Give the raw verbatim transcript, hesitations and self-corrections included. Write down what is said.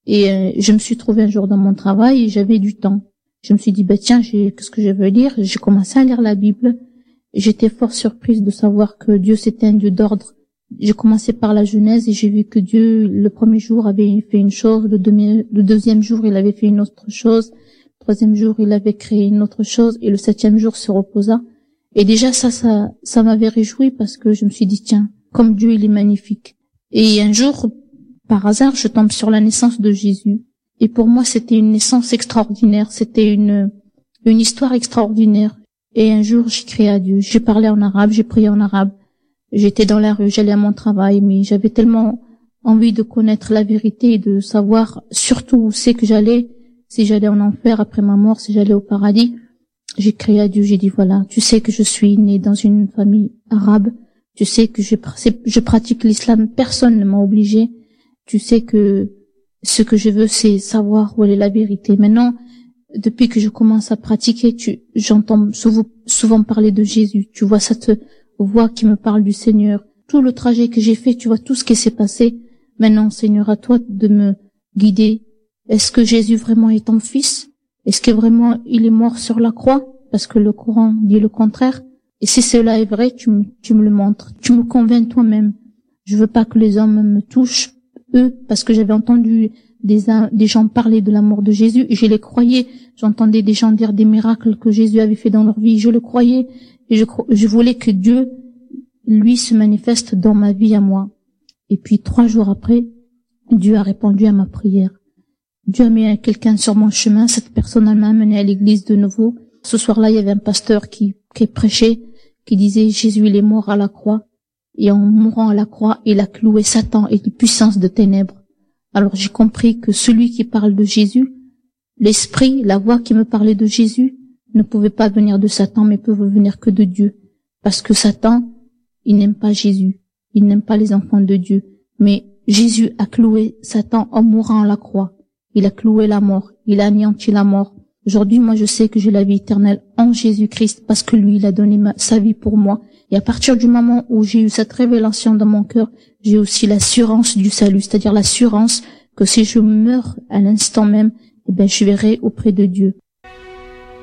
Et euh, je me suis trouvée un jour dans mon travail et j'avais du temps. Je me suis dit, bah tiens, j'ai, qu'est-ce que je veux lire? J'ai commencé à lire la Bible. J'étais fort surprise de savoir que Dieu, c'était un Dieu d'ordre. J'ai commencé par la Genèse et j'ai vu que Dieu, le premier jour, avait fait une chose, le, demi, le deuxième jour, il avait fait une autre chose, le troisième jour, il avait créé une autre chose, et le septième jour se reposa. Et déjà, ça, ça, ça m'avait réjoui parce que je me suis dit, tiens, comme Dieu, il est magnifique. Et un jour, par hasard, je tombe sur la naissance de Jésus. Et pour moi, c'était une naissance extraordinaire, c'était une, une histoire extraordinaire. Et un jour, j'ai crié à Dieu, j'ai parlé en arabe, j'ai prié en arabe. J'étais dans la rue, j'allais à mon travail, mais j'avais tellement envie de connaître la vérité et de savoir surtout où c'est que j'allais, si j'allais en enfer après ma mort, si j'allais au paradis. J'ai crié à Dieu, j'ai dit voilà, tu sais que je suis née dans une famille arabe, tu sais que je, je pratique l'islam, personne ne m'a obligé, tu sais que ce que je veux c'est savoir où est la vérité. Maintenant, depuis que je commence à pratiquer, tu, j'entends souvent, souvent parler de Jésus, tu vois cette voix qui me parle du Seigneur. Tout le trajet que j'ai fait, tu vois tout ce qui s'est passé. Maintenant, Seigneur, à toi de me guider. Est-ce que Jésus vraiment est ton fils? Est-ce que vraiment il est mort sur la croix? Parce que le Coran dit le contraire. Et si cela est vrai, tu me, tu me le montres. Tu me convaincs toi-même. Je veux pas que les hommes me touchent, eux, parce que j'avais entendu des, des gens parler de la mort de Jésus et je les croyais. J'entendais des gens dire des miracles que Jésus avait fait dans leur vie. Je le croyais. Et je, je voulais que Dieu, lui, se manifeste dans ma vie à moi. Et puis, trois jours après, Dieu a répondu à ma prière. Dieu a mis quelqu'un sur mon chemin. Cette personne m'a amené à l'église de nouveau. Ce soir-là, il y avait un pasteur qui, qui prêchait, qui disait Jésus, il est mort à la croix. Et en mourant à la croix, il a cloué Satan et les puissances de ténèbres. Alors, j'ai compris que celui qui parle de Jésus, l'esprit, la voix qui me parlait de Jésus, ne pouvait pas venir de Satan, mais peut venir que de Dieu. Parce que Satan, il n'aime pas Jésus. Il n'aime pas les enfants de Dieu. Mais Jésus a cloué Satan en mourant à la croix. Il a cloué la mort. Il a anéanti la mort. Aujourd'hui, moi, je sais que j'ai la vie éternelle en Jésus-Christ parce que lui, il a donné ma, sa vie pour moi. Et à partir du moment où j'ai eu cette révélation dans mon cœur, j'ai aussi l'assurance du salut, c'est-à-dire l'assurance que si je meurs à l'instant même, eh ben, je verrai auprès de Dieu.